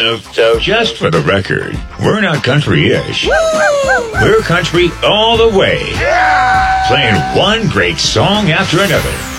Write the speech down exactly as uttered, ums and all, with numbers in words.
So, so, just for the record, we're not country-ish. We're country all the way. Playing one great song after another.